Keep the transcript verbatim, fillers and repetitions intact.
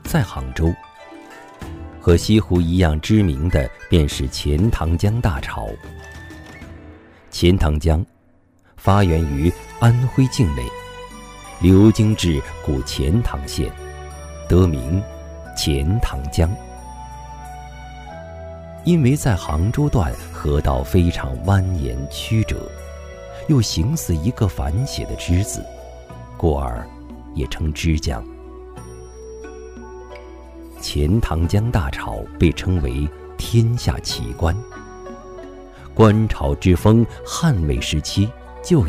在杭州。和西湖一样知名的便是钱塘江大潮。钱塘江发源于安徽境内，流经至古钱塘县，得名钱塘江。因为在杭州段河道非常蜿蜒曲折，又形似一个反写的之字，故而也称之江。钱塘江大潮被称为天下奇观，观潮之风汉魏时期就